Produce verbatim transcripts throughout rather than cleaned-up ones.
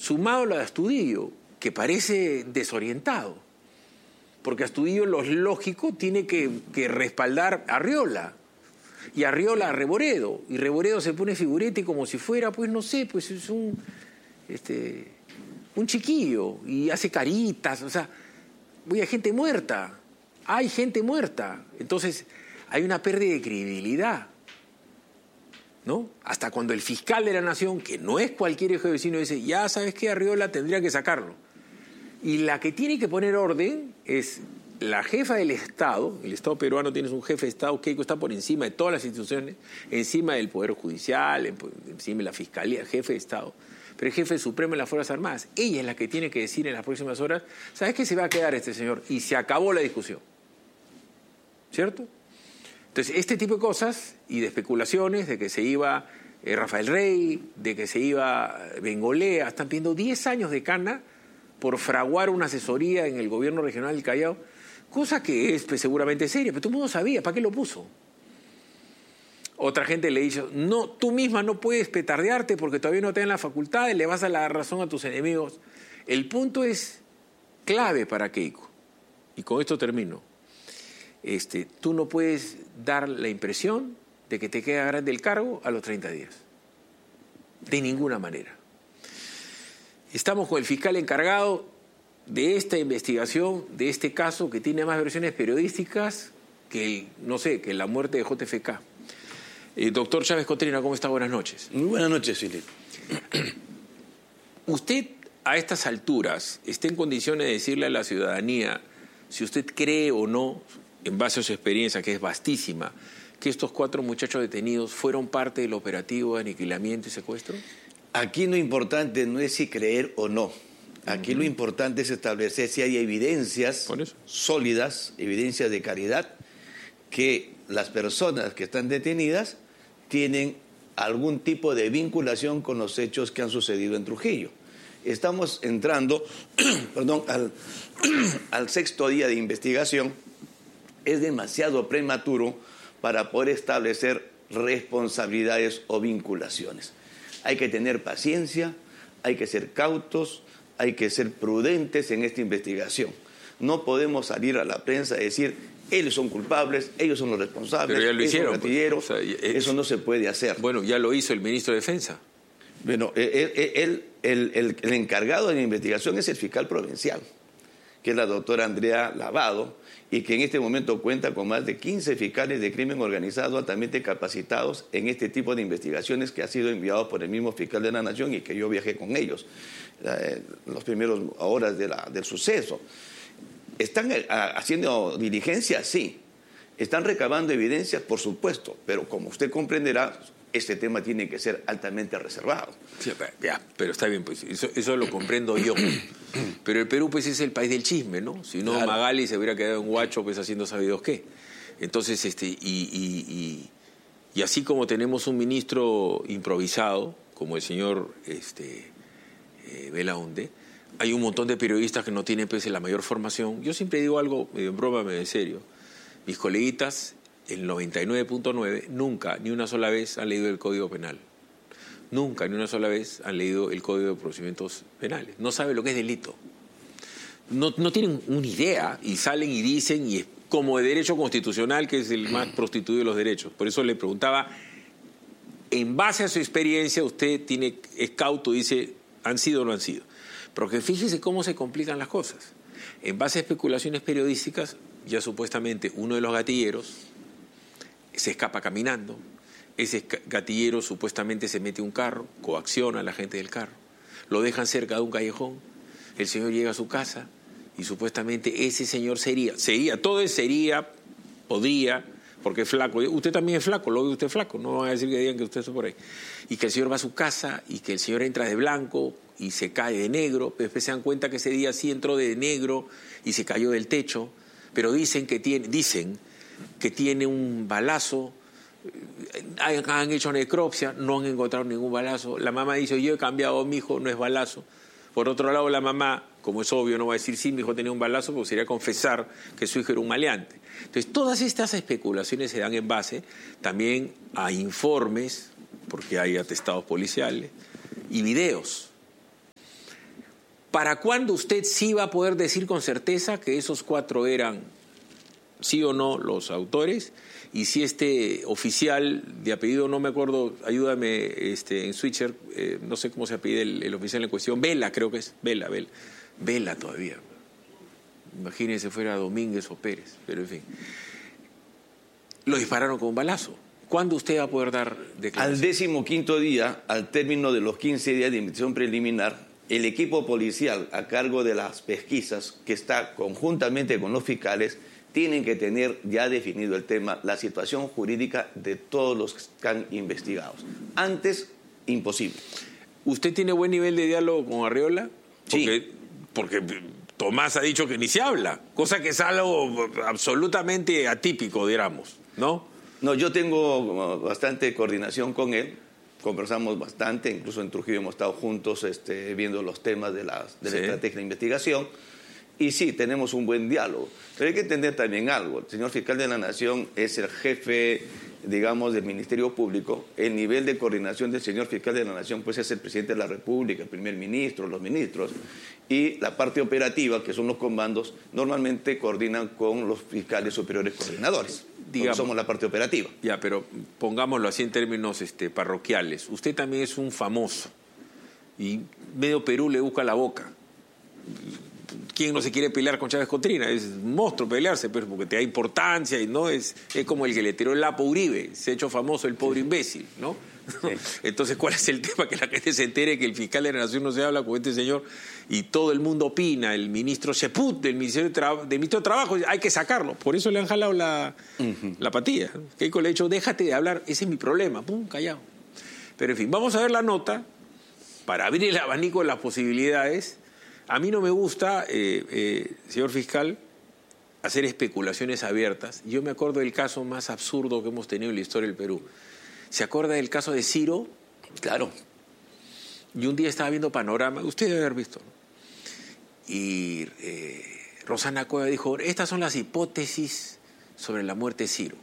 sumado a lo de Astudillo, que parece desorientado, porque Astudillo, lo lógico, tiene que, que respaldar a Arriola, y Arriola a Reboredo, y Reboredo se pone figurete como si fuera, pues no sé, pues es un, este, un chiquillo, y hace caritas, o sea, voy a gente muerta, hay gente muerta, entonces hay una pérdida de credibilidad, ¿no? Hasta cuando el fiscal de la Nación, que no es cualquier hijo de vecino, dice, ya sabes que Arriola tendría que sacarlo. Y la que tiene que poner orden es la jefa del Estado. El Estado peruano tiene un jefe de Estado, Keiko está por encima de todas las instituciones, encima del Poder Judicial, encima de la Fiscalía, jefe de Estado. Pero el jefe supremo de las Fuerzas Armadas. Ella es la que tiene que decir en las próximas horas, ¿sabes qué se va a quedar este señor? Y se acabó la discusión. ¿Cierto? Entonces, este tipo de cosas y de especulaciones de que se iba eh, Rafael Rey, de que se iba Bengolea, están pidiendo diez años de cana por fraguar una asesoría en el gobierno regional del Callao, cosa que es pues, seguramente seria, pero todo el mundo sabía, ¿para qué lo puso? Otra gente le dice, no, tú misma no puedes petardearte porque todavía no te dan la facultad y le vas a la razón a tus enemigos. El punto es clave para Keiko, y con esto termino. Este, tú no puedes dar la impresión de que te queda grande el cargo a los treinta días. De ninguna manera. Estamos con el fiscal encargado de esta investigación, de este caso que tiene más versiones periodísticas que, no sé, que la muerte de J F K. Eh, doctor Chávez Cotrina, ¿cómo está? Buenas noches. Muy buenas noches, Filipe. Usted, a estas alturas, está en condiciones de decirle a la ciudadanía si usted cree o no, en base a su experiencia, que es vastísima, que estos cuatro muchachos detenidos fueron parte del operativo de aniquilamiento y secuestro? Aquí lo importante no es si creer o no. Aquí uh-huh. Lo importante es establecer si hay evidencias sólidas, evidencias de calidad, que las personas que están detenidas tienen algún tipo de vinculación con los hechos que han sucedido en Trujillo. Estamos entrando perdón, al, al sexto día de investigación. Es demasiado prematuro para poder establecer responsabilidades o vinculaciones. Hay que tener paciencia, hay que ser cautos, hay que ser prudentes en esta investigación. No podemos salir a la prensa y decir, ellos son culpables, ellos son los responsables, pero ya lo ellos hicieron, son gatilleros. Pues, o sea, es... Eso no se puede hacer. Bueno, ya lo hizo el ministro de Defensa. Bueno, él, él, el, el, el encargado de la investigación es el fiscal provincial, que es la doctora Andrea Lavado, y que en este momento cuenta con más de quince fiscales de crimen organizado altamente capacitados en este tipo de investigaciones que ha sido enviado por el mismo fiscal de la Nación y que yo viajé con ellos en las primeras horas de la, del suceso. ¿Están haciendo diligencia? Sí. ¿Están recabando evidencias? Por supuesto, pero como usted comprenderá, este tema tiene que ser altamente reservado. Sí, ya, pero está bien, pues eso, eso lo comprendo yo. Pero el Perú pues es el país del chisme, ¿no? Si no, claro. Magali se hubiera quedado en Huacho pues haciendo sabidos qué. Entonces, este, y, y, y, y así como tenemos un ministro improvisado, como el señor este, eh, Belaunde, hay un montón de periodistas que no tienen pues la mayor formación. Yo siempre digo algo, medio en broma, medio en serio. Mis coleguitas, el noventa y nueve punto nueve, nunca, ni una sola vez han leído el Código Penal. Nunca, ni una sola vez han leído el Código de Procedimientos Penales. No saben lo que es delito. No, no tienen una idea y salen y dicen, y es como de derecho constitucional, que es el más prostituido de los derechos. Por eso le preguntaba, en base a su experiencia, usted tiene, es cauto, dice, ¿han sido o no han sido? Porque fíjese cómo se complican las cosas. En base a especulaciones periodísticas, ya supuestamente uno de los gatilleros se escapa caminando, ese gatillero supuestamente se mete a un carro, coacciona a la gente del carro, lo dejan cerca de un callejón, el señor llega a su casa y supuestamente ese señor sería, sería, todo es sería, podría, porque es flaco, usted también es flaco, lo ve usted flaco, no van a decir que digan que usted está por ahí, y que el señor va a su casa y que el señor entra de blanco y se cae de negro, pero después se dan cuenta que ese día sí entró de negro y se cayó del techo, pero dicen que tiene, dicen que tiene un balazo, han hecho necropsia, no han encontrado ningún balazo. La mamá dice, yo he cambiado, mi hijo no es balazo. Por otro lado, la mamá, como es obvio, no va a decir, sí, mi hijo tenía un balazo, porque sería confesar que su hijo era un maleante. Entonces, todas estas especulaciones se dan en base también a informes, porque hay atestados policiales, y videos. ¿Para cuándo usted sí va a poder decir con certeza que esos cuatro eran sí o no los autores? Y si este oficial de apellido, no me acuerdo, ayúdame este, en Switcher, eh, no sé cómo se apellida el, el oficial en cuestión, Vela creo que es, Vela, Vela, Vela todavía. Imagínense fuera Domínguez o Pérez, pero en fin. Lo dispararon con un balazo. ¿Cuándo usted va a poder dar declaración? Al décimo quinto día, al término de los quince días de investigación preliminar, el equipo policial a cargo de las pesquisas, que está conjuntamente con los fiscales, tienen que tener ya definido el tema, la situación jurídica de todos los que están investigados. Antes, imposible. ¿Usted tiene buen nivel de diálogo con Arriola? Porque, Sí. Porque Tomás ha dicho que ni se habla, cosa que es algo absolutamente atípico, digamos, ¿no? No, yo tengo bastante coordinación con él. Conversamos bastante, incluso en Trujillo hemos estado juntos este, viendo los temas de, las, de la Sí. estrategia de investigación. Y sí, tenemos un buen diálogo. Pero hay que entender también algo. El señor fiscal de la Nación es el jefe, digamos, del Ministerio Público. El nivel de coordinación del señor fiscal de la Nación pues es el presidente de la República, el primer ministro, los ministros. Y la parte operativa, que son los comandos, normalmente coordinan con los fiscales superiores coordinadores. Digamos, somos la parte operativa. Ya, pero pongámoslo así en términos este, parroquiales. Usted también es un famoso y medio Perú le busca la boca. ¿Quién no se quiere pelear con Chávez Cotrina? Es un monstruo pelearse, pero porque te da importancia y no es, es como el que le tiró el lapo a Uribe, se ha hecho famoso el pobre imbécil, ¿no? Sí. Entonces, ¿cuál es el tema? Que la gente se entere que el fiscal de la Nación no se habla con este señor y todo el mundo opina. El ministro Cheput del Ministerio de, Tra- del Ministro de Trabajo, hay que sacarlo. Por eso le han jalado la, uh-huh. la patilla. Keiko le ha dicho, déjate de hablar, ese es mi problema. Pum, callado. Pero en fin, vamos a ver la nota para abrir el abanico de las posibilidades. A mí no me gusta, eh, eh, señor fiscal, hacer especulaciones abiertas. Yo me acuerdo del caso más absurdo que hemos tenido en la historia del Perú. ¿Se acuerda del caso de Ciro? Claro. Y un día estaba viendo Panorama, usted debe haber visto, ¿no? Y eh, Rosana Cueva dijo, estas son las hipótesis sobre la muerte de Ciro.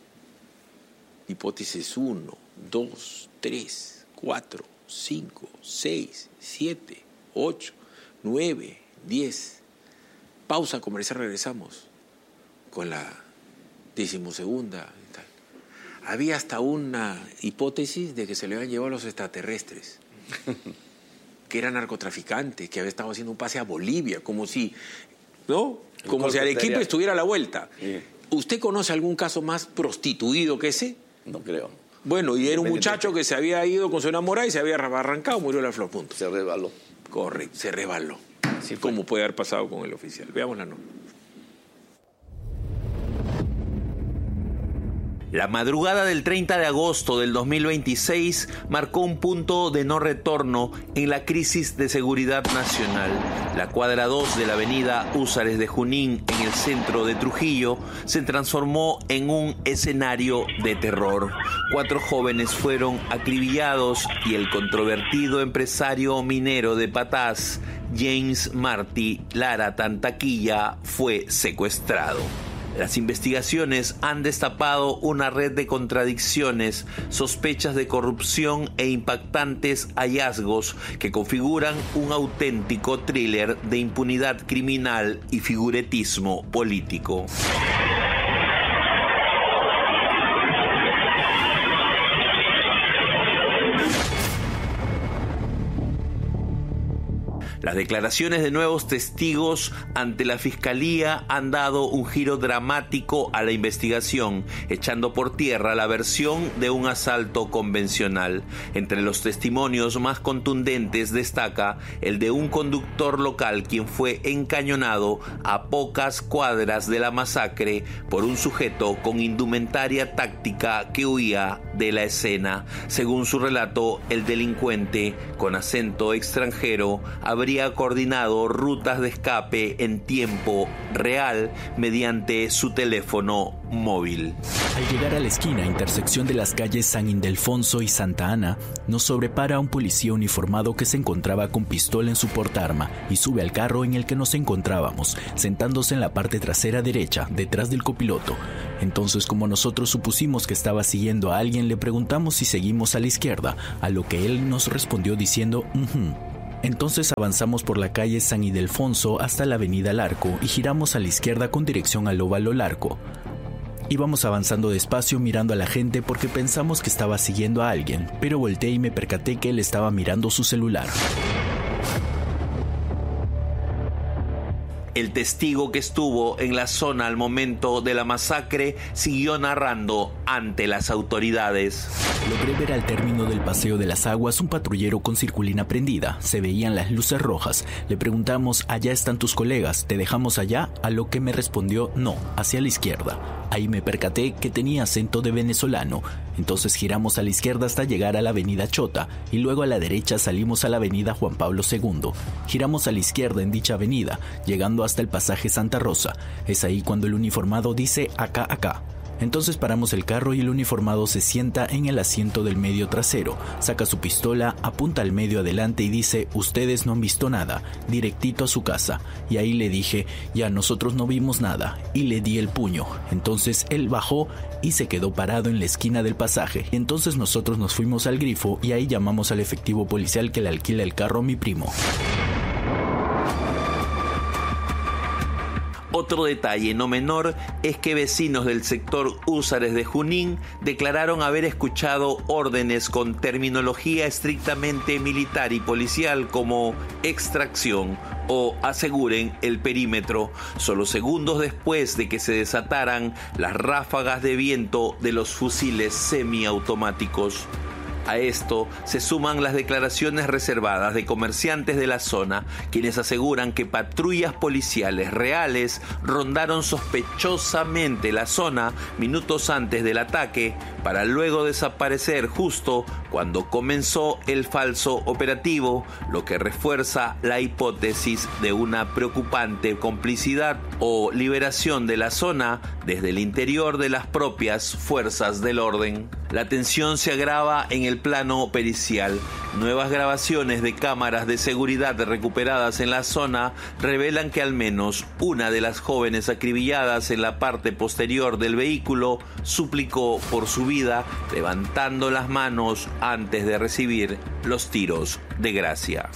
Hipótesis uno, dos, tres, cuatro, cinco, seis, siete, ocho, nueve, diez. Pausa comercial, regresamos con la decimosegunda y tal. Había hasta una hipótesis de que se le habían llevado a los extraterrestres, que era narcotraficante, que había estado haciendo un pase a Bolivia, como si, ¿no? Como si Arequipa estuviera a la vuelta. Sí. ¿Usted conoce algún caso más prostituido que ese? No creo. Bueno, y era un muchacho que se había ido con su enamorada y se había arrancado, murió la flor, punto. Se resbaló. Correcto, se resbaló. Sí, ¿cómo puede haber pasado con el oficial? Veamos la nota. La madrugada del treinta de agosto del dos mil veintiséis marcó un punto de no retorno en la crisis de seguridad nacional. La cuadra dos de la avenida Húsares de Junín, en el centro de Trujillo, se transformó en un escenario de terror. Cuatro jóvenes fueron acribillados y el controvertido empresario minero de Patás, James Martí Lara Tantaquilla, fue secuestrado. Las investigaciones han destapado una red de contradicciones, sospechas de corrupción e impactantes hallazgos que configuran un auténtico thriller de impunidad criminal y figuretismo político. Las declaraciones de nuevos testigos ante la Fiscalía han dado un giro dramático a la investigación, echando por tierra la versión de un asalto convencional. Entre los testimonios más contundentes destaca el de un conductor local quien fue encañonado a pocas cuadras de la masacre por un sujeto con indumentaria táctica que huía de la escena. Según su relato, el delincuente, con acento extranjero, habría coordinado rutas de escape en tiempo real mediante su teléfono móvil. Al llegar a la esquina, intersección de las calles San Ildefonso y Santa Ana, nos sobrepara un policía uniformado que se encontraba con pistola en su portaarma y sube al carro en el que nos encontrábamos, sentándose en la parte trasera derecha, detrás del copiloto. Entonces, como nosotros supusimos que estaba siguiendo a alguien, le preguntamos si seguimos a la izquierda, a lo que él nos respondió diciendo, uh-huh. Entonces avanzamos por la calle San Ildefonso hasta la avenida Larco y giramos a la izquierda con dirección al óvalo Larco. Íbamos avanzando despacio mirando a la gente porque pensamos que estaba siguiendo a alguien, pero volteé y me percaté que él estaba mirando su celular. El testigo que estuvo en la zona al momento de la masacre siguió narrando ante las autoridades. Logré ver al término del Paseo de las Aguas un patrullero con circulina prendida. Se veían las luces rojas. Le preguntamos, ¿allá están tus colegas? ¿Te dejamos allá? A lo que me respondió, no, hacia la izquierda. Ahí me percaté que tenía acento de venezolano. Entonces giramos a la izquierda hasta llegar a la avenida Chota y luego a la derecha salimos a la avenida Juan Pablo segundo. Giramos a la izquierda en dicha avenida, llegando hasta el pasaje Santa Rosa. Es ahí cuando el uniformado dice acá, acá. Entonces paramos el carro y el uniformado se sienta en el asiento del medio trasero, saca su pistola, apunta al medio adelante y dice, ustedes no han visto nada, directito a su casa. Y ahí le dije, ya nosotros no vimos nada, y le di el puño. Entonces él bajó y se quedó parado en la esquina del pasaje. Entonces nosotros nos fuimos al Grifo y ahí llamamos al efectivo policial que le alquila el carro a mi primo. Otro detalle no menor es que vecinos del sector Húsares de Junín declararon haber escuchado órdenes con terminología estrictamente militar y policial como extracción o aseguren el perímetro, solo segundos después de que se desataran las ráfagas de viento de los fusiles semiautomáticos. A esto se suman las declaraciones reservadas de comerciantes de la zona, quienes aseguran que patrullas policiales reales rondaron sospechosamente la zona minutos antes del ataque para luego desaparecer justo cuando comenzó el falso operativo, lo que refuerza la hipótesis de una preocupante complicidad o liberación de la zona desde el interior de las propias fuerzas del orden. La tensión se agrava en el plano pericial. Nuevas grabaciones de cámaras de seguridad recuperadas en la zona revelan que al menos una de las jóvenes acribilladas en la parte posterior del vehículo suplicó por su vida, levantando las manos antes de recibir los tiros de gracia.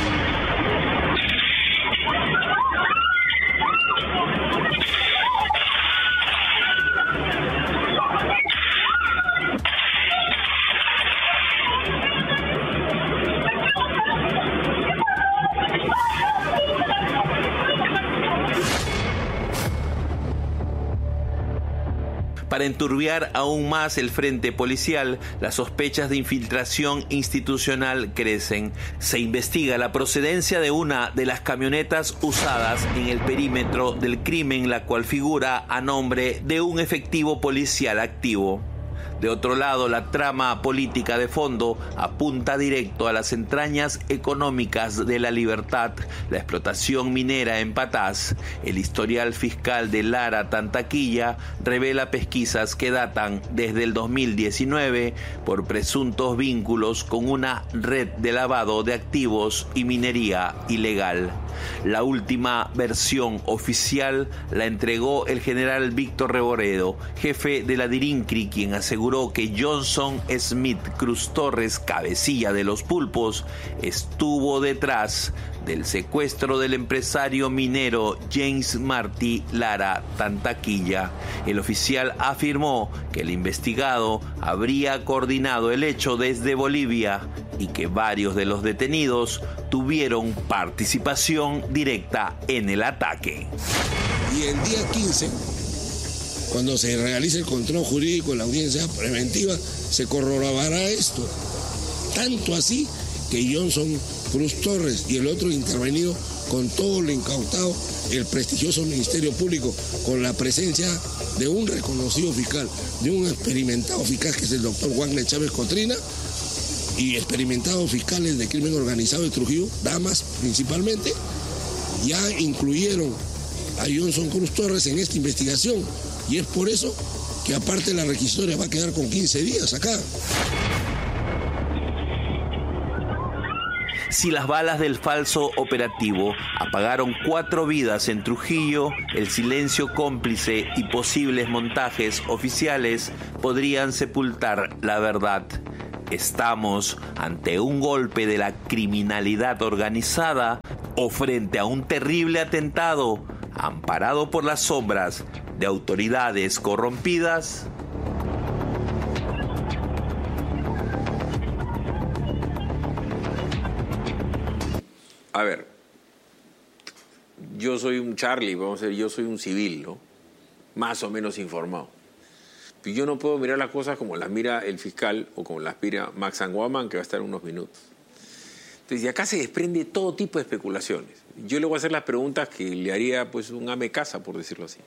Para enturbiar aún más el frente policial, las sospechas de infiltración institucional crecen. Se investiga la procedencia de una de las camionetas usadas en el perímetro del crimen, la cual figura a nombre de un efectivo policial activo. De otro lado, la trama política de fondo apunta directo a las entrañas económicas de La Libertad, la explotación minera en Patás. El historial fiscal de Lara Tantaquilla revela pesquisas que datan desde el dos mil diecinueve por presuntos vínculos con una red de lavado de activos y minería ilegal. La última versión oficial la entregó el general Víctor Reboredo, jefe de la Dirincri, quien aseguró que Johnson Smith Cruz Torres, cabecilla de los pulpos, estuvo detrás del secuestro del empresario minero James Martí Lara Tantaquilla. El oficial afirmó que el investigado habría coordinado el hecho desde Bolivia y que varios de los detenidos tuvieron participación directa en el ataque. Y el día quince, cuando se realice el control jurídico, la audiencia preventiva, se corroborará esto. Tanto así que Johnson Cruz Torres y el otro intervenido con todo lo incautado, el prestigioso Ministerio Público, con la presencia de un reconocido fiscal, de un experimentado fiscal que es el doctor Wagner Chávez Cotrina, y experimentados fiscales de crimen organizado de Trujillo, damas principalmente, ya incluyeron a Johnson Cruz Torres en esta investigación. Y es por eso que aparte la requisitoria va a quedar con quince días acá. Si las balas del falso operativo apagaron cuatro vidas en Trujillo, el silencio cómplice y posibles montajes oficiales podrían sepultar la verdad. ¿Estamos ante un golpe de la criminalidad organizada o frente a un terrible atentado amparado por las sombras de autoridades corrompidas? A ver, yo soy un Charlie, vamos a decir, yo soy un civil, ¿no? Más o menos informado. Pero yo no puedo mirar las cosas como las mira el fiscal o como las mira Max Anguaman, que va a estar en unos minutos. Entonces, de acá se desprende todo tipo de especulaciones. Yo le voy a hacer las preguntas que le haría pues un ame casa, por decirlo así.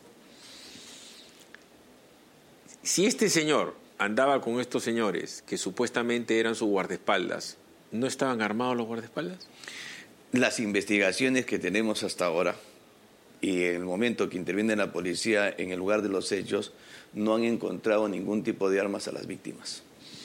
Si este señor andaba con estos señores que supuestamente eran sus guardaespaldas, ¿no estaban armados los guardaespaldas? Las investigaciones que tenemos hasta ahora y en el momento que interviene la policía en el lugar de los hechos, no han encontrado ningún tipo de armas a las víctimas.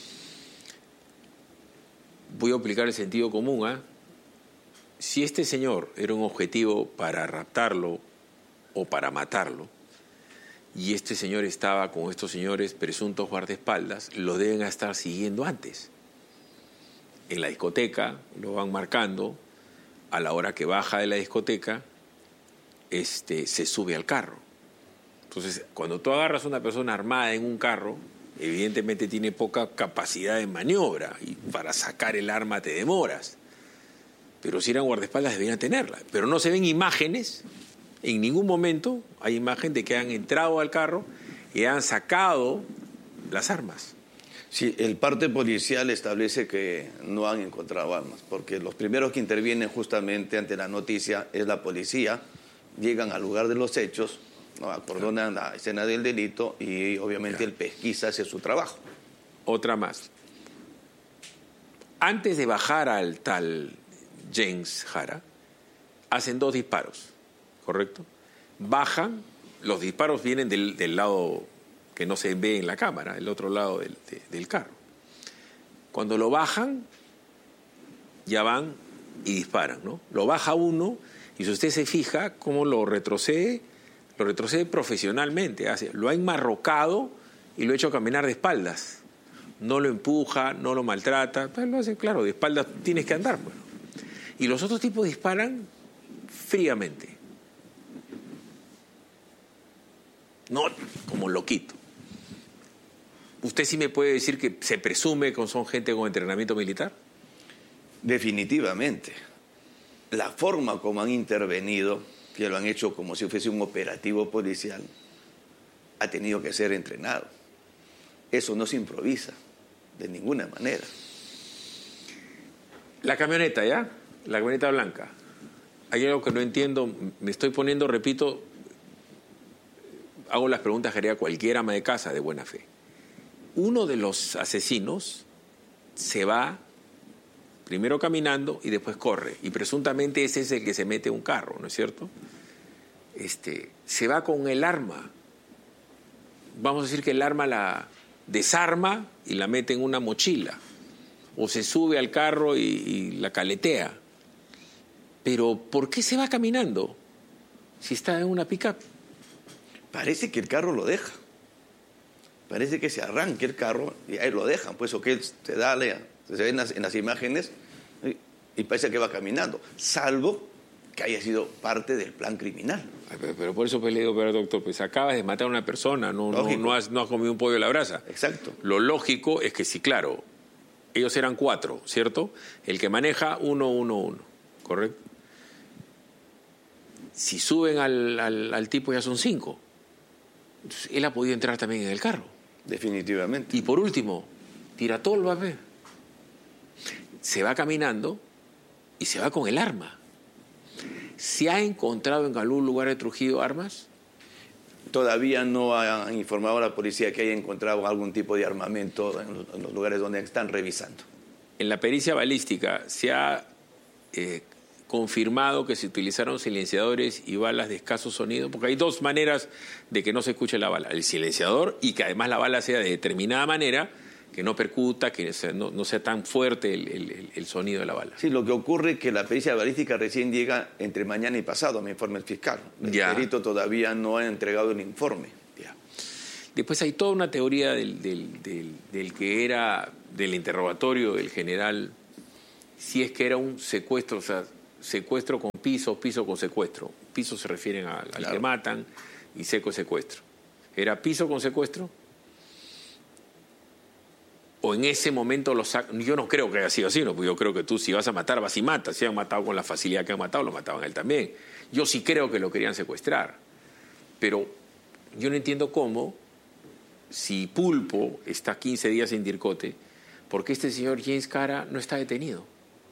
Voy a aplicar el sentido común, ¿eh? Si este señor era un objetivo para raptarlo o para matarlo, y este señor estaba con estos señores presuntos guardaespaldas, lo deben estar siguiendo antes. En la discoteca lo van marcando, a la hora que baja de la discoteca, este, se sube al carro. Entonces, cuando tú agarras a una persona armada en un carro, evidentemente tiene poca capacidad de maniobra y para sacar el arma te demoras. Pero si eran guardaespaldas deberían tenerla. Pero no se ven imágenes, en ningún momento hay imagen de que han entrado al carro y han sacado las armas. Sí, el parte policial establece que no han encontrado armas, porque los primeros que intervienen justamente ante la noticia es la policía, llegan al lugar de los hechos, ¿no? Acordonan la escena del delito y obviamente el pesquisa hace su trabajo. Otra más. Antes de bajar al tal James Jara, hacen dos disparos, ¿correcto? Bajan, los disparos vienen del, del lado que no se ve en la cámara, el otro lado del, de, del carro. Cuando lo bajan, ya van y disparan, ¿no? Lo baja uno y si usted se fija cómo lo retrocede, lo retrocede profesionalmente, hace, lo ha enmarrocado y lo ha hecho caminar de espaldas. No lo empuja, no lo maltrata, pues lo hace, claro, de espaldas tienes que andar, bueno. Y los otros tipos disparan fríamente. No como loquito. ¿Usted sí me puede decir que se presume que son gente con entrenamiento militar? Definitivamente. La forma como han intervenido, que lo han hecho como si fuese un operativo policial, ha tenido que ser entrenado. Eso no se improvisa de ninguna manera. La camioneta, ¿ya? La camioneta blanca. Hay algo que no entiendo. Me estoy poniendo, repito, hago las preguntas que haría cualquier ama de casa de buena fe. Uno de los asesinos se va primero caminando y después corre. Y presuntamente ese es el que se mete a un carro, ¿no es cierto? Este, se va con el arma. Vamos a decir que el arma la desarma y la mete en una mochila. O se sube al carro y, y la caletea. Pero ¿por qué se va caminando si está en una pick-up? Parece que el carro lo deja. Parece que se arranca el carro y ahí lo dejan, pues, o que él se da, se ve en las, en las imágenes y, y parece que va caminando, salvo que haya sido parte del plan criminal. Ay, pero, pero por eso pues, le digo, pero doctor, pues acabas de matar a una persona, no, no, no, has, no has comido un pollo a la brasa. Exacto. Lo lógico es que sí, claro, ellos eran cuatro, ¿cierto? El que maneja, uno, uno, uno, ¿correcto? Si suben al, al, al tipo ya son cinco. Entonces, él ha podido entrar también en el carro. Definitivamente. Y por último, tira todo el papel. Se va caminando y se va con el arma. ¿Se ha encontrado en algún lugar de Trujillo armas? Todavía no han informado a la policía que haya encontrado algún tipo de armamento en los, en los lugares donde están revisando. En la pericia balística se ha eh, confirmado que se utilizaron silenciadores y balas de escaso sonido, porque hay dos maneras de que no se escuche la bala. El silenciador y que además la bala sea de determinada manera, que no percuta, que no, no sea tan fuerte el, el, el sonido de la bala. Sí, lo que ocurre es que la pericia balística recién llega entre mañana y pasado, me informa el fiscal. El ya. perito todavía no ha entregado el informe. Ya. Después hay toda una teoría del, del, del, del que era del interrogatorio del general si es que era un secuestro, o sea, secuestro con piso, piso con secuestro. Piso se refieren a, al claro. que matan y seco secuestro. ¿Era piso con secuestro? O en ese momento los sac... Yo no creo que haya sido así, ¿no? Porque yo creo que tú si vas a matar, vas y matas. Si han matado con la facilidad que han matado, lo mataban a él también. Yo sí creo que lo querían secuestrar. Pero yo no entiendo cómo, si Pulpo está quince días en Dircote, ¿por qué este señor James Jara no está detenido?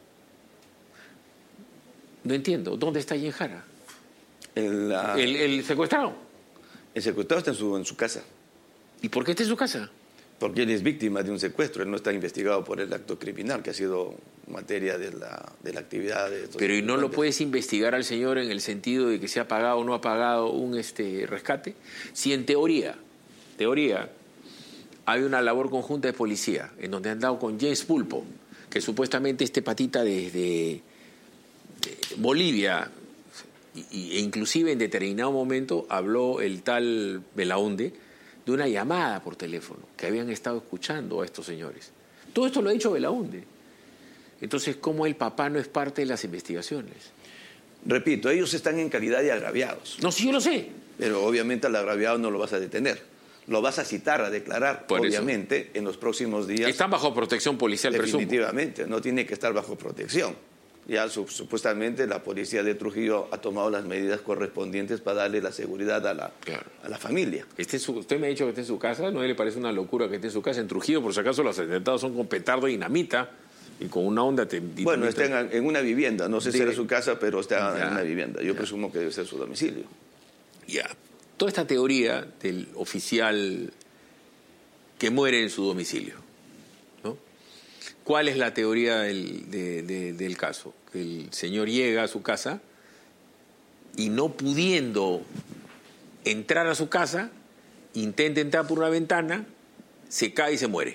No entiendo. ¿Dónde está James Jara? El, uh... ¿El, el secuestrado? El secuestrado está en su, en su casa. ¿Y por qué está en su casa? Porque él es víctima de un secuestro, él no está investigado por el acto criminal, que ha sido materia de la, de la actividad de estos. Pero ¿y no lo puedes investigar al señor en el sentido de que se ha pagado o no ha pagado un este, rescate? Si en teoría, teoría, hay una labor conjunta de policía, en donde han dado con James Pulpo, que supuestamente este patita desde Bolivia, y, e inclusive en determinado momento habló el tal Belaunde, de una llamada por teléfono que habían estado escuchando a estos señores. Todo esto lo ha dicho Belaunde. Entonces, ¿cómo el papá no es parte de las investigaciones? Repito, ellos están en calidad de agraviados. No, sí, yo lo sé. Pero obviamente al agraviado no lo vas a detener. Lo vas a citar, a declarar, por obviamente, eso. En los próximos días. Están bajo protección policial, presumo. Definitivamente, no tiene que estar bajo protección. Ya supuestamente la policía de Trujillo ha tomado las medidas correspondientes para darle la seguridad a la, claro. a la familia. Este es su, usted me ha dicho que esté en su casa, ¿no le parece una locura que esté en su casa en Trujillo? Por si acaso los atentados son con petardo y dinamita y con una onda... Dinamita. Bueno, está en, en una vivienda, no sé de... si era su casa, pero está ya, en una vivienda. Yo ya. presumo que debe ser su domicilio. Ya. Toda esta teoría del oficial que muere en su domicilio, ¿no? ¿Cuál es la teoría del, de, de, del caso? Que el señor llega a su casa y no pudiendo entrar a su casa, intenta entrar por una ventana, se cae y se muere.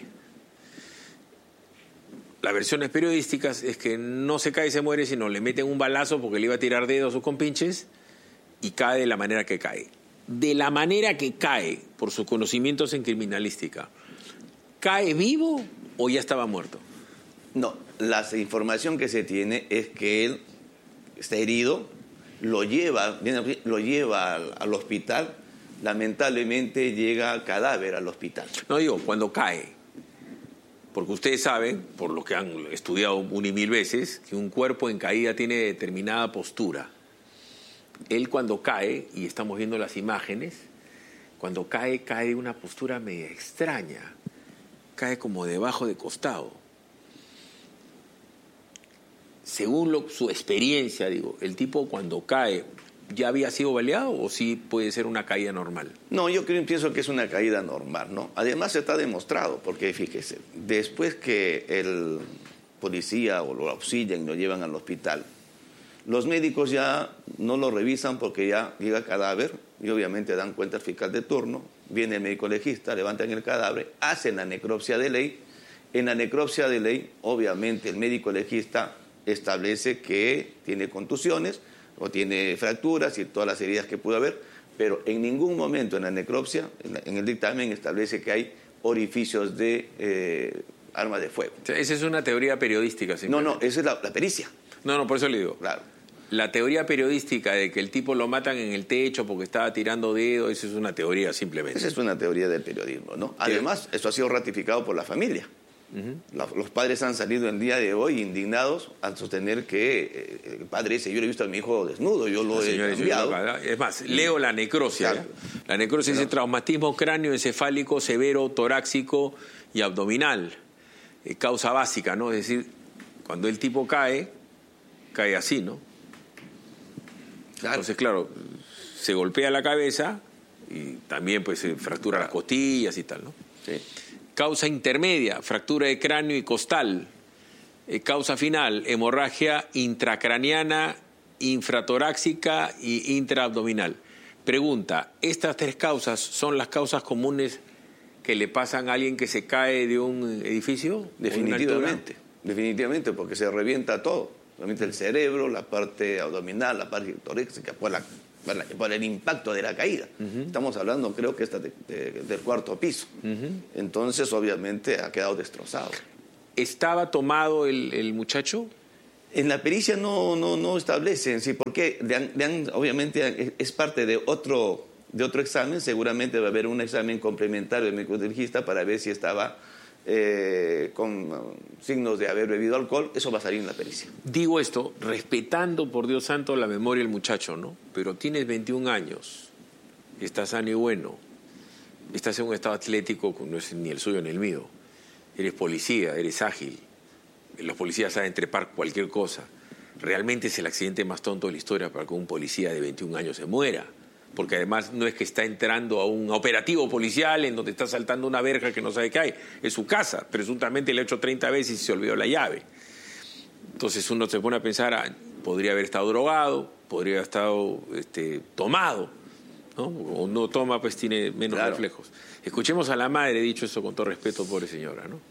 Las versiones periodísticas es que no se cae y se muere, sino le meten un balazo porque le iba a tirar dedos a sus compinches y cae de la manera que cae. De la manera que cae, por sus conocimientos en criminalística, ¿cae vivo o ya estaba muerto? No, la información que se tiene es que él está herido, lo lleva, lo lleva al, al hospital, lamentablemente llega cadáver al hospital. No digo, cuando cae, porque ustedes saben, por lo que han estudiado una y mil veces, que un cuerpo en caída tiene determinada postura. Él cuando cae, y estamos viendo las imágenes, cuando cae, cae de una postura media extraña, cae como debajo de costado. Según lo, su experiencia, digo, ¿el tipo cuando cae ya había sido baleado o sí puede ser una caída normal? No, yo creo, pienso que es una caída normal, ¿no? Además está demostrado, porque fíjese, después que el policía o lo auxilian y lo llevan al hospital, los médicos ya no lo revisan porque ya llega cadáver y obviamente dan cuenta al fiscal de turno, viene el médico legista, levantan el cadáver, hacen la necropsia de ley. En la necropsia de ley, obviamente el médico legista establece que tiene contusiones o tiene fracturas y todas las heridas que pudo haber, pero en ningún momento en la necropsia, en, la, en el dictamen, establece que hay orificios de eh, armas de fuego. O sea, esa es una teoría periodística. No, no, esa es la, la pericia. No, no, por eso le digo. Claro. La teoría periodística de que el tipo lo matan en el techo porque estaba tirando dedos, eso es una teoría simplemente. Esa es una teoría del periodismo, ¿no? Además, esto ha sido ratificado por la familia. Uh-huh. Los padres han salido el día de hoy indignados al sostener que eh, el padre dice, yo le he visto a mi hijo desnudo, yo lo he cambiado. Es más, leo la necrosia. Claro. La necrosia dice traumatismo cráneoencefálico severo, torácico y abdominal. Eh, causa básica, ¿no? Es decir, cuando el tipo cae, cae así, ¿no? Claro. Entonces, claro, se golpea la cabeza y también pues se fractura claro. las costillas y tal, ¿no? Sí. Causa intermedia, fractura de cráneo y costal. Eh, causa final, hemorragia intracraniana, infratorácica y intraabdominal. Pregunta, ¿estas tres causas son las causas comunes que le pasan a alguien que se cae de un edificio? Definitivamente, definitivamente, porque se revienta todo. Se revienta el cerebro, la parte abdominal, la parte torácica, por la por el impacto de la caída. Uh-huh. Estamos hablando, creo que esta de, de, del cuarto piso. Uh-huh. Entonces, obviamente, ha quedado destrozado. ¿Estaba tomado el, el muchacho? En la pericia no, no, no establecen, sí, porque le han, le han, obviamente es parte de otro, de otro examen, seguramente va a haber un examen complementario del médico legista para ver si estaba eh, con uh, signos de haber bebido alcohol, eso va a salir en la pericia. Digo esto, respetando, por Dios santo, la memoria del muchacho, ¿no? Pero tienes veintiún años, estás sano y bueno, estás en un estado atlético que no es ni el suyo ni el mío, eres policía, eres ágil. Los policías saben trepar cualquier cosa. Realmente es el accidente más tonto de la historia para que un policía de veintiún años se muera. Porque además no es que está entrando a un operativo policial en donde está saltando una verja que no sabe qué hay. Es su casa. Presuntamente le ha hecho treinta veces y se olvidó la llave. Entonces uno se pone a pensar, ah, podría haber estado drogado, podría haber estado este, tomado, ¿no? O no toma, pues tiene menos claro. reflejos. Escuchemos a la madre, dicho esto con todo respeto, pobre señora, ¿no?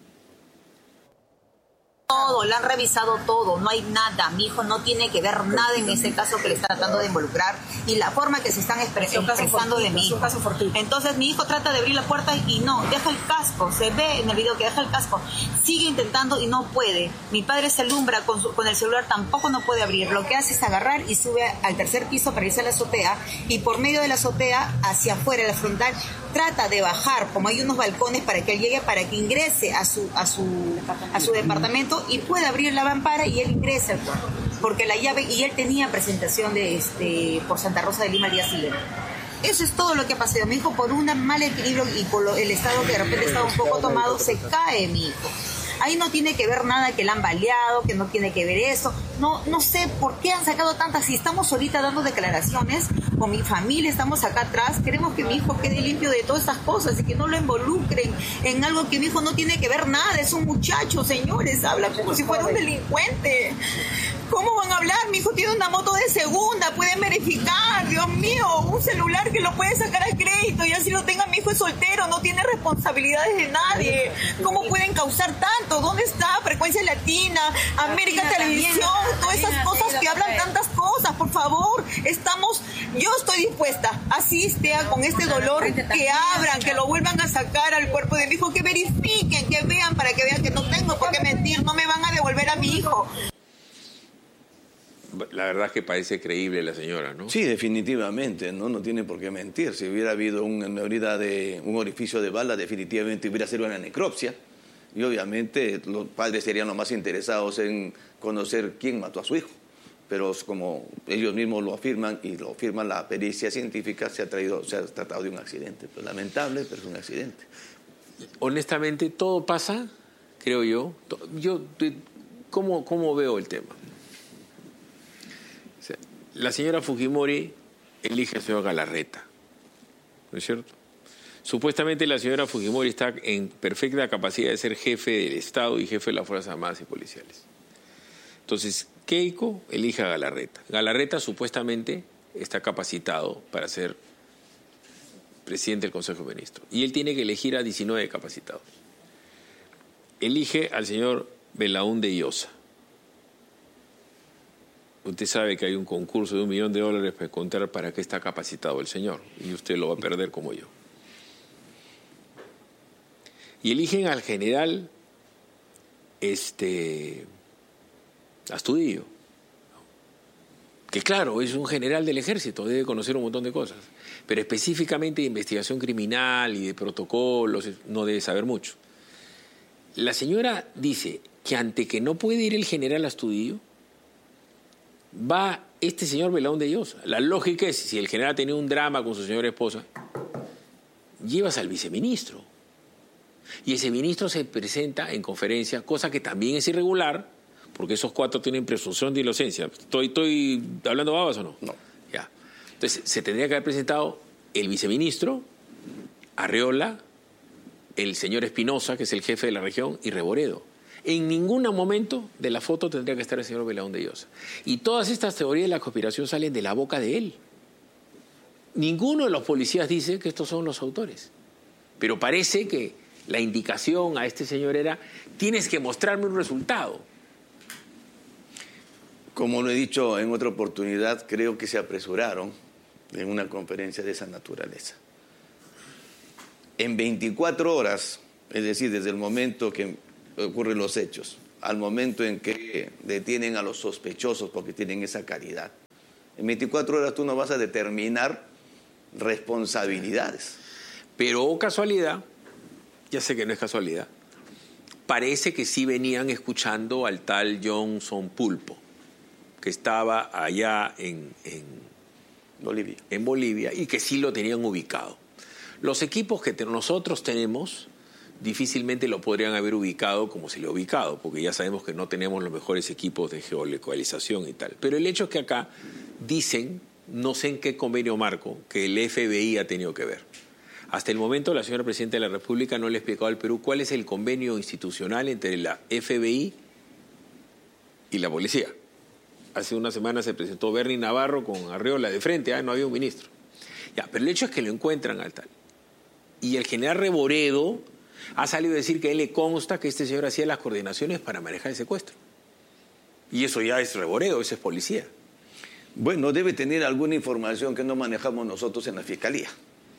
Todo, le han revisado todo, no hay nada. Mi hijo no tiene que ver nada en ese caso que le está tratando de involucrar y la forma que se están expres expresando de mi hijo. Entonces mi hijo trata de abrir la puerta y no, deja el casco, se ve en el video que deja el casco, sigue intentando y no puede. Mi padre se alumbra con, su, con el celular, tampoco no puede abrir. Lo que hace es agarrar y sube al tercer piso para irse a la azotea y por medio de la azotea hacia afuera, la frontal, trata de bajar, como hay unos balcones para que él llegue, para que ingrese a su, a su, a su departamento y puede abrir la mampara y él ingresa al cuarto, porque la llave, y él tenía presentación de este por Santa Rosa de Lima al día siguiente. Eso es todo lo que ha pasado. Mi hijo, por un mal equilibrio y por lo, el estado que de repente estaba un poco tomado, se cae mi hijo. Ahí no tiene que ver nada que le han baleado, que no tiene que ver eso. No, no sé por qué han sacado tantas. Si estamos ahorita dando declaraciones, con mi familia estamos acá atrás, queremos que mi hijo quede limpio de todas estas cosas y que no lo involucren en algo que mi hijo no tiene que ver nada. Es un muchacho, señores, habla como si fuera un delincuente. ¿Cómo van a hablar? Mi hijo tiene una moto de segunda, pueden verificar, Dios mío, un celular que lo puede sacar al crédito y así lo tenga. Mi hijo es soltero, no tiene responsabilidades de nadie. ¿Cómo pueden causar tanto? ¿Dónde está Frecuencia Latina, América Televisión, todas esas cosas que hablan tantas cosas? Por favor, estamos, yo estoy dispuesta, así esté con este dolor, que abran, que lo vuelvan a sacar al cuerpo de mi hijo, que verifiquen, que vean, para que vean que no tengo por qué mentir, no me van a devolver a mi hijo. La verdad es que parece creíble la señora, ¿no? Sí, definitivamente, no, no tiene por qué mentir. Si hubiera habido una herida de un orificio de bala, definitivamente hubiera sido una necropsia. Y obviamente los padres serían los más interesados en conocer quién mató a su hijo. Pero como ellos mismos lo afirman y lo afirma la pericia científica, se ha, traído, se ha tratado de un accidente. Pues lamentable, pero es un accidente. Honestamente, todo pasa, creo yo. Yo, ¿cómo, cómo veo el tema? La señora Fujimori elige al señor Galarreta, ¿no es cierto? Supuestamente la señora Fujimori está en perfecta capacidad de ser jefe del Estado y jefe de las Fuerzas Armadas y Policiales. Entonces, Keiko elige a Galarreta. Galarreta supuestamente está capacitado para ser presidente del Consejo de Ministros. Y él tiene que elegir a diecinueve capacitados. Elige al señor Belaúnde Llosa. Usted sabe que hay un concurso de un millón de dólares para encontrar para qué está capacitado el señor. Y usted lo va a perder como yo. Y eligen al general este, Astudillo. Que claro, es un general del ejército, debe conocer un montón de cosas. Pero específicamente de investigación criminal y de protocolos no debe saber mucho. La señora dice que ante que no puede ir el general Astudillo, va este señor Belaúnde Llosa. La lógica es, si el general tenía un drama con su señora esposa, llevas al viceministro. Y ese ministro se presenta en conferencia, cosa que también es irregular, porque esos cuatro tienen presunción de inocencia. ¿Estoy, estoy hablando babas o no? No. Ya. Entonces, se tendría que haber presentado el viceministro, Arreola, el señor Espinosa, que es el jefe de la región, y Reboredo. En ningún momento de la foto tendría que estar el señor Belaúnde Llosa. Y todas estas teorías de la conspiración salen de la boca de él. Ninguno de los policías dice que estos son los autores. Pero parece que la indicación a este señor era, tienes que mostrarme un resultado. Como lo he dicho en otra oportunidad, creo que se apresuraron en una conferencia de esa naturaleza. En veinticuatro horas, es decir, desde el momento que ocurren los hechos, al momento en que detienen a los sospechosos porque tienen esa calidad. En veinticuatro horas tú no vas a determinar responsabilidades. Pero oh, casualidad, ya sé que no es casualidad, parece que sí venían escuchando al tal Johnson Pulpo, que estaba allá en, en, Bolivia. en Bolivia y que sí lo tenían ubicado. Los equipos que te, nosotros tenemos difícilmente lo podrían haber ubicado como se lo ha ubicado, porque ya sabemos que no tenemos los mejores equipos de geolocalización y tal. Pero el hecho es que acá dicen, no sé en qué convenio marco, que el F B I ha tenido que ver. Hasta el momento la señora Presidenta de la República no le ha explicado al Perú cuál es el convenio institucional entre la F B I y la policía. Hace una semana se presentó Bernie Navarro con Arriola de frente, ¿eh? No había un ministro. Ya, pero el hecho es que lo encuentran al tal. Y el general Reboredo ha salido a decir que a él le consta que este señor hacía las coordinaciones para manejar el secuestro. Y eso ya es Reboredo, eso es policía. Bueno, debe tener alguna información que no manejamos nosotros en la Fiscalía.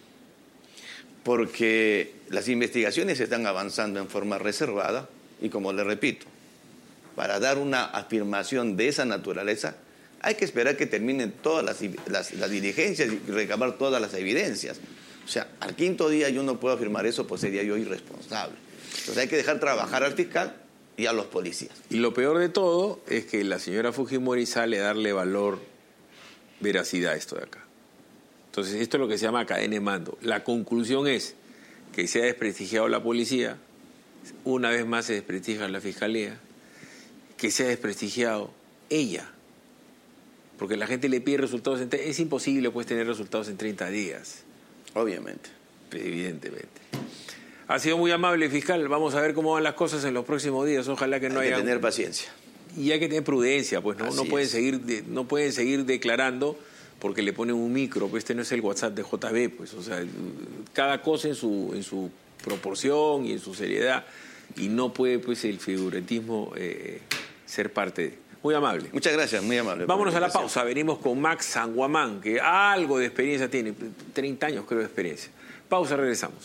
Porque las investigaciones están avanzando en forma reservada y, como le repito, para dar una afirmación de esa naturaleza hay que esperar que terminen todas las, las, las diligencias y recabar todas las evidencias. O sea, al quinto día yo no puedo afirmar eso, pues sería yo irresponsable. Entonces hay que dejar trabajar al fiscal y a los policías. Y lo peor de todo es que la señora Fujimori sale a darle valor, veracidad a esto de acá. Entonces esto es lo que se llama cadena de mando. La conclusión es que se ha desprestigiado la policía, una vez más se desprestigia la fiscalía, que se ha desprestigiado ella. Porque la gente le pide resultados en... Es imposible pues tener resultados en treinta días. Obviamente. Evidentemente. Ha sido muy amable, fiscal. Vamos a ver cómo van las cosas en los próximos días. Ojalá que no haya... Hay que tener paciencia. Y hay que tener prudencia, pues, ¿no? No pueden, seguir de... no pueden seguir declarando porque le ponen un micro. Pues este no es el WhatsApp de J B, pues. O sea, cada cosa en su, en su proporción y en su seriedad. Y no puede, pues, el figurantismo eh, ser parte de... Muy amable. Muchas gracias, muy amable. Vámonos a la pausa. Venimos con Max Sanguamán, que algo de experiencia tiene, treinta años creo de experiencia. Pausa, regresamos.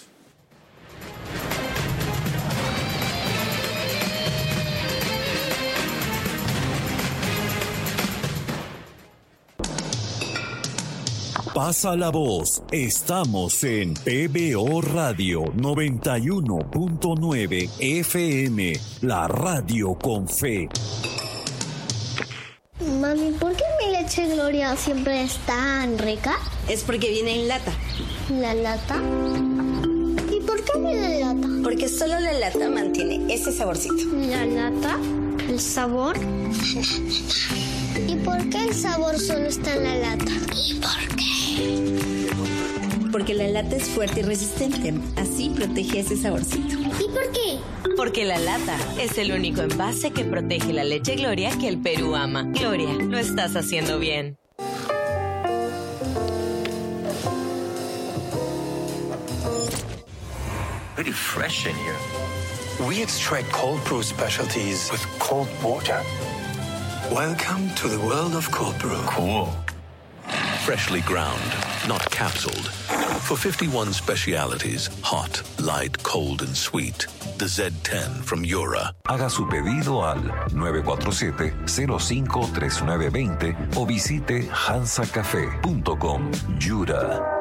Pasa la voz. Estamos en P B O Radio noventa y uno punto nueve F M, la radio con fe. Mami, ¿por qué mi leche Gloria siempre es tan rica? Es porque viene en lata. ¿La lata? ¿Y por qué viene en lata? Porque solo la lata mantiene ese saborcito. ¿La lata? ¿El sabor? ¿Y por qué el sabor solo está en la lata? ¿Y por qué? Porque la lata es fuerte y resistente. Así protege ese saborcito. ¿Y por qué? Porque la lata es el único envase que protege la leche Gloria que el Perú ama. Gloria, lo estás haciendo bien. Pretty fresh in here. We extract cold brew specialties with cold water. Welcome to the world of cold brew. Cool. Freshly ground, not capsuled. For fifty-one specialities, hot, light, cold and sweet. The Z ten from Yura. Haga su pedido al nueve cuatro siete, cero cinco tres nueve dos cero o visite hansa café punto com. Yura.